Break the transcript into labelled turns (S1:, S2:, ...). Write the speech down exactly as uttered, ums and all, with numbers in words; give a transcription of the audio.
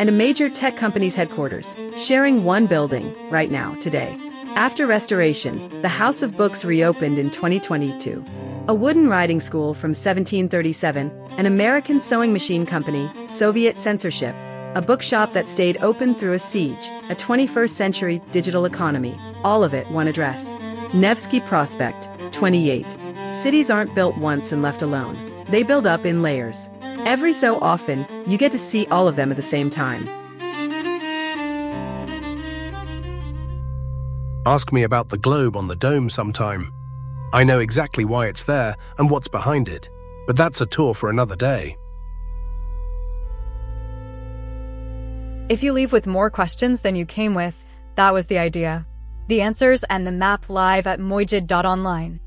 S1: and a major tech company's headquarters, sharing one building right now, today. After restoration, the House of Books reopened in twenty twenty-two. A wooden riding school from seventeen thirty-seven, an American sewing machine company, Soviet censorship, a bookshop that stayed open through a siege, a twenty-first century digital economy, all of it one address. Nevsky Prospect, twenty-eight. Cities aren't built once and left alone. They build up in layers. Every so often, you get to see all of them at the same time.
S2: Ask me about the globe on the dome sometime. I know exactly why it's there and what's behind it, but that's a tour for another day.
S3: If you leave with more questions than you came with, that was the idea. The answers and the map live at mojid dot online.